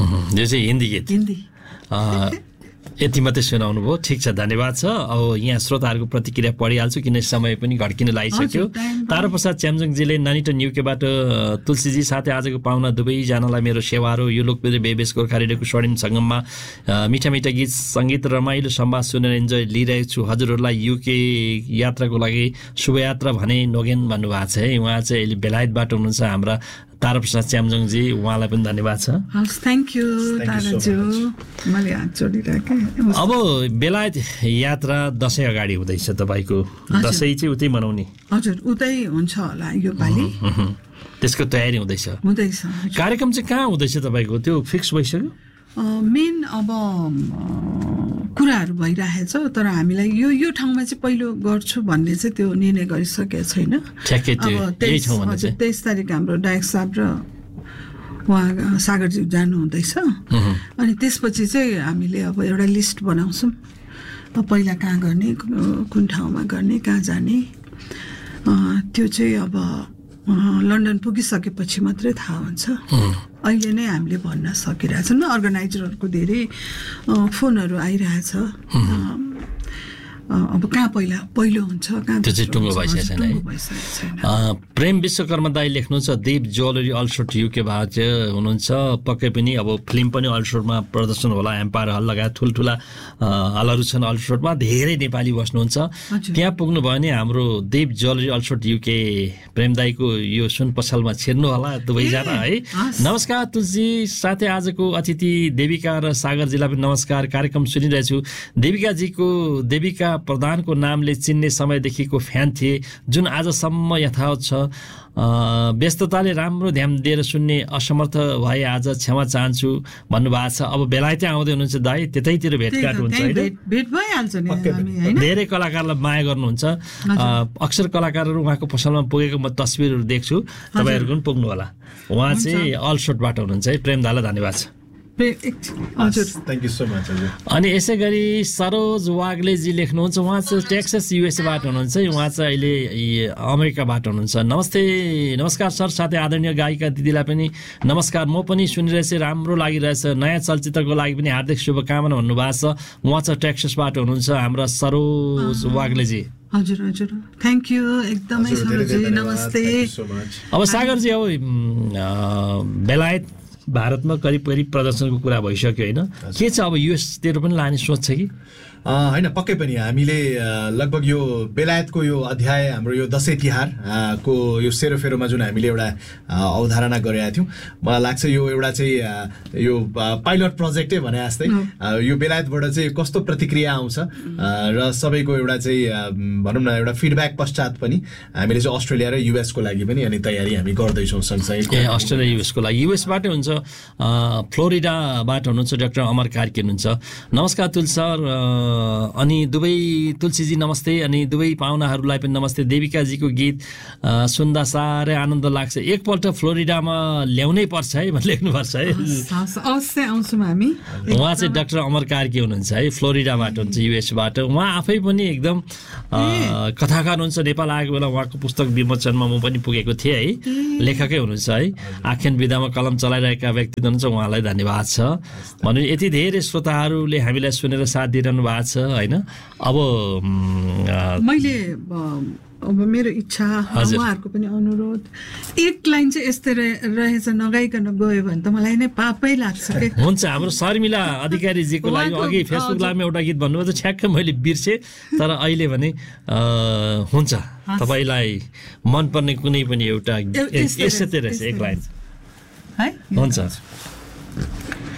यो चाहिँ हिन्दी गीत यति मात्रै सुनाउनु भयो। ठिक छ, धन्यवाद छ। अब यहाँ श्रोताहरूको प्रतिक्रिया पढिहाल्छु किन समय पनि घड्किन लागिसक्यो। ताराप्रसाद च्याम्जुङजीले ननिटन युकेबाट तुलसीजी साथै आजको पाहुना दुवैजनालाई मेरो सेवाहरू यो लोकप्रिय बेबेस गोर्खा रेडियोको स्वर्णिम सङ्गममा मिठा मिठा गीत सङ्गीत रमाइलो संवाद सुनेर इन्जोय लिइरहेको छु। हजुरहरूलाई युके यात्राको लागि शुभयात्रा भने नोगेन भन्नुभएको छ है। उहाँ चाहिँ अहिले बेलायतबाट हुनुहुन्छ हाम्रा ताराप्रसाद च्याम्जुङजी, उहाँलाई पनि धन्यवाद छ। थ्याङ्क यू ताराज्यू, मैले हात जोडिराखेँ। अब बेलायत यात्रा दसैँ अगाडि हुँदैछ तपाईँको, दसैँ चाहिँ उतै मनाउने? हजुर, उतै हुन्छ होला यो पालि। त्यसको तयारी हुँदैछ? कार्यक्रम चाहिँ कहाँ हुँदैछ तपाईँको, त्यो फिक्स भइसक्यो? मेन अब कुराहरू भइरहेछ, तर हामीलाई यो ठाउँमा चाहिँ पहिलो गर्छु भन्ने चाहिँ त्यो निर्णय गरिसकेको छैन। अब 23 तारिक हाम्रो डायक साहब र उहाँ सागरज्यू जानु हुँदैछ, अनि त्यसपछि चाहिँ हामीले अब एउटा लिस्ट बनाउँछौँ, पहिला कहाँ गर्ने, कुन ठाउँमा गर्ने, कहाँ जाने, त्यो चाहिँ अब लन्डन पुगिसकेपछि मात्रै थाहा हुन्छ। अहिले नै हामीले भन्न सकिरहेछौँ। अर्गनाइजरहरूको धेरै फोनहरू आइरहेछ, अब कहाँ पहिलो हुन्छ, कहाँ त्यो चाहिँ टुङ्गो भइसकेको छैन। प्रेम विश्वकर्मा दाई लेख्नुहुन्छ दीप ज्वेलरी अल्सोट युकेबाट हुनुहुन्छ। पक्कै पनि अब फिल्म पनि अल्सोटमा प्रदर्शन होला, एम्पायर हल लगायत ठुल्ठुला हलहरू छन् अल्सोटमा, धेरै नेपाली बस्नुहुन्छ। त्यहाँ पुग्नुभयो भने हाम्रो दीप ज्वेलरी अल्सोट युके प्रेम दाईको यो सुन पसलमा छिर्नु होला दुवैजना है। नमस्कार तुलसी साथै आजको अतिथि देविका र सागरजीलाई पनि नमस्कार। कार्यक्रम सुनिरहेछु। देविका प्रधानको नामले चिन्ने समयदेखिको फ्यान थिए, जुन आजसम्म यथावत छ। व्यस्तताले राम्रो ध्यान दिएर सुन्ने असमर्थ भए, आज क्षमा चाहन्छु भन्नुभएको छ। अब बेलायतै आउँदै हुनुहुन्छ दाई, त्यतैतिर भेटघाट हुन्छ होइन? धेरै कलाकारलाई माया गर्नुहुन्छ, अक्सर कलाकारहरू उहाँको पसलमा पुगेको म तस्बिरहरू देख्छु, तपाईँहरूको पनि पुग्नु होला। उहाँ चाहिँ अल्सोटबाट हुनुहुन्छ है। प्रेम दालाई धन्यवाद छ। Thank you so much. अनि यसै गरी सरोज वाग्लेजी लेख्नुहुन्छ, उहाँ चाहिँ टेक्सास युएसएबाट हुनुहुन्छ, उहाँ चाहिँ अहिले अमेरिकाबाट हुनुहुन्छ। नमस्कार सर, साथै आदरणीय गायिका दिदीलाई पनि नमस्कार। म पनि सुनिरहेछु, राम्रो लागिरहेछ। नयाँ चलचित्रको लागि पनि हार्दिक शुभकामना भन्नुभएको छ। उहाँ चाहिँ टेक्सासबाट हुनुहुन्छ हाम्रा सरोज वाग्लेजी। हजुर, थ्याङ्क यू एकदमै सरोजी, नमस्ते। अब सागरजी, अब बेलायत भारतमा करिब प्रदर्शनको कुरा भइसक्यो होइन? के छ अब युएसतिर पनि लाने सोच छ कि होइन? पक्कै पनि हामीले लगभग यो बेलायतको यो अध्याय हाम्रो यो दसैँ तिहार को यो सेरोफेरोमा जुन हामीले एउटा अवधारणा गरेका थियौँ, मलाई लाग्छ यो एउटा चाहिँ यो पाइलट प्रोजेक्टै भने जस्तै यो बेलायतबाट चाहिँ कस्तो प्रतिक्रिया आउँछ र सबैको एउटा चाहिँ भनौँ न एउटा फिडब्याक पश्चात पनि हामीले चाहिँ अस्ट्रेलिया र युएसको लागि पनि अनि तयारी हामी गर्दैछौँ सँगसँगै। अस्ट्रेलिया युएसको लागि युएसबाटै हुन्छ, फ्लोरिडाबाट हुनुहुन्छ डाक्टर अमर कार्की हुनुहुन्छ। नमस्कार तुलसी सर अनि दुवै तुलसीजी नमस्ते, अनि दुवै पाहुनाहरूलाई पनि नमस्ते। देविकाजीको गीत सुन्दा साह्रै आनन्द लाग्छ, एकपल्ट फ्लोरिडामा ल्याउनै पर्छ है भनेर लेख्नुपर्छ है। अवश्य आउँछौँ हामी। उहाँ चाहिँ डाक्टर अमर कार्की हुनुहुन्छ है, फ्लोरिडाबाट हुन्छ, युएसबाट। उहाँ आफै पनि एकदम कथाकार हुनुहुन्छ। नेपाल आएको बेला उहाँको पुस्तक विमोचनमा म पनि पुगेको थिएँ है, लेखकै हुनुहुन्छ है। आख्यान विधामा कलम चलाइरहेका व्यक्ति हुनुहुन्छ, उहाँलाई धन्यवाद छ। भने यति धेरै श्रोताहरूले हामीलाई सुनेर साथ दिइरहनु भएको छ होइन? अब मैले अब मेरो इच्छा, उहाँहरूको पनि अनुरोध, एक लाइन चाहिँ यस्तै रहेछ, नगाइकन गयो भने त मलाई नै पापै लाग्छ के। हुन्छ, हाम्रो शर्मिला अधिकारीजीको लागि अघि फेसबुक लाइभमा एउटा गीत भन्नुभयो त, ठ्याक्कै मैले बिर्सेँ, तर अहिले भने हुन्छ, तपाईँलाई मनपर्ने कुनै पनि एउटा यस्तै रहेछ एक लाइन है, हुन्छ।